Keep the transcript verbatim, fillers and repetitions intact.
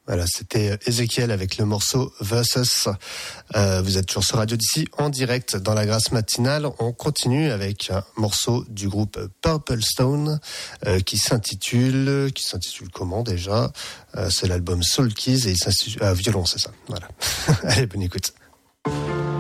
Voilà, c'était Ezekiel avec le morceau Versus. Euh, vous êtes toujours sur Radio d'ici en direct dans la Grâce matinale. On continue avec un morceau du groupe Purple Stone euh, qui s'intitule, qui s'intitule comment déjà euh, C'est l'album Soul Keys et il s'intitule ah, violon, c'est ça. Voilà. Allez, bonne écoute.